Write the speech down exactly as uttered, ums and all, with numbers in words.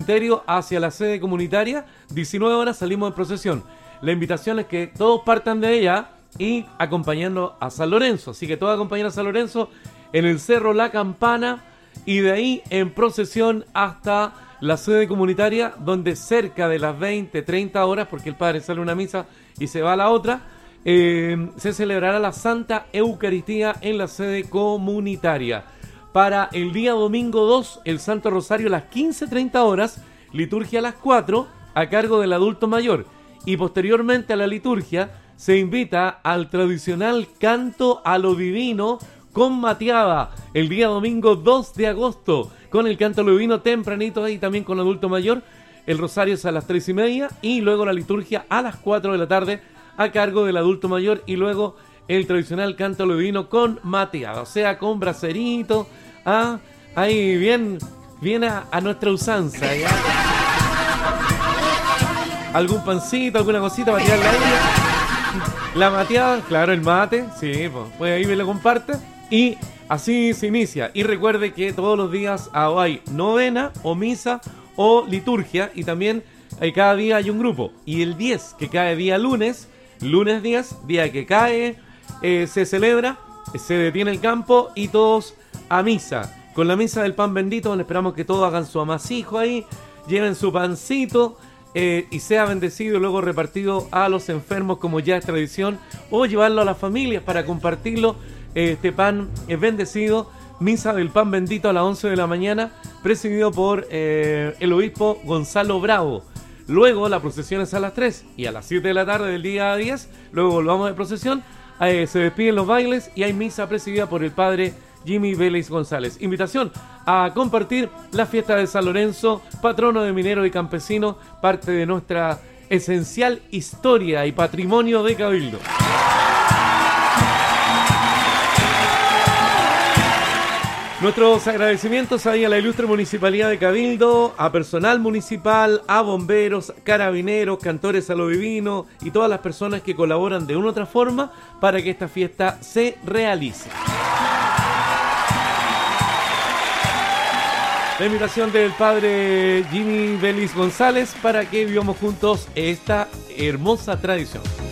cementerio hacia la sede comunitaria. diecinueve horas salimos en procesión. La invitación es que todos partan de ella y acompañando a San Lorenzo. Así que todos acompañan a San Lorenzo en el Cerro La Campana y de ahí en procesión hasta la sede comunitaria, donde cerca de las veinte, treinta horas, porque el padre sale a una misa y se va a la otra, eh, se celebrará la Santa Eucaristía en la sede comunitaria. Para el día domingo dos, el Santo Rosario a las quince treinta horas, liturgia a las cuatro, a cargo del adulto mayor. Y posteriormente a la liturgia se invita al tradicional canto a lo divino con mateada, el día domingo dos de agosto, con el canto a lo divino tempranito y también con adulto mayor. El rosario es a las tres y media y luego la liturgia a las cuatro de la tarde a cargo del adulto mayor y luego el tradicional canto a lo divino con mateada, o sea, con bracerito, ah, ahí bien, bien a, a nuestra usanza, ¿ya? Algún pancito, alguna cosita para tirarle ahí. La mateada, claro, el mate, sí, pues, pues ahí me lo comparte. Y así se inicia. Y recuerde que todos los días hay novena o misa o liturgia. Y también hay, cada día hay un grupo. Y el diez, que cae día lunes, lunes diez, día que cae, eh, se celebra, se detiene el campo y todos a misa. Con la misa del pan bendito, donde esperamos que todos hagan su amasijo ahí, lleven su pancito. Eh, y sea bendecido y luego repartido a los enfermos como ya es tradición, o llevarlo a las familias para compartirlo. Eh, este pan es bendecido, misa del pan bendito a las once de la mañana, presidido por eh, el obispo Gonzalo Bravo. Luego la procesión es a las tres y a las siete de la tarde del día diez, luego volvamos de procesión, eh, se despiden los bailes y hay misa presidida por el padre Jimmy Vélez González. Invitación a compartir la fiesta de San Lorenzo, patrono de mineros y campesinos, parte de nuestra esencial historia y patrimonio de Cabildo. Nuestros agradecimientos ahí a la ilustre Municipalidad de Cabildo, a personal municipal, a bomberos, carabineros, cantores a lo divino y todas las personas que colaboran de una u otra forma para que esta fiesta se realice. La invitación del padre Jimmy Vélez González para que vivamos juntos esta hermosa tradición.